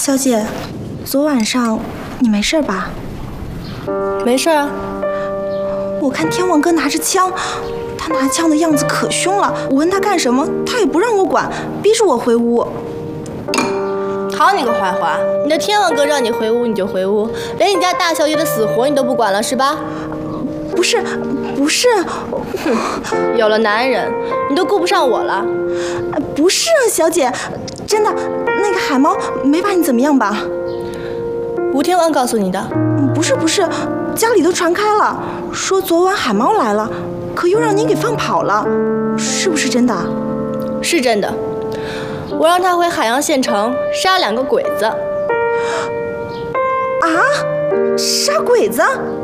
小姐，昨晚上你没事吧？ 没事啊。 我看天王哥拿着枪，他拿枪的样子可凶了。我问他干什么，他也不让我管，逼着我回屋。 好你个坏话！你的天王哥让你回屋你就回屋，连你家大小姐的死活你都不管了是吧？ 不是， 哼，有了男人你都顾不上我了。 不是啊，小姐，真的，那个海猫没把你怎么样吧？ 吴天王告诉你的？ 不是，家里都传开了，说昨晚海猫来了，可又让您给放跑了，是不是真的？ 是真的，我让他回海洋县城杀2个鬼子。 啊，杀鬼子？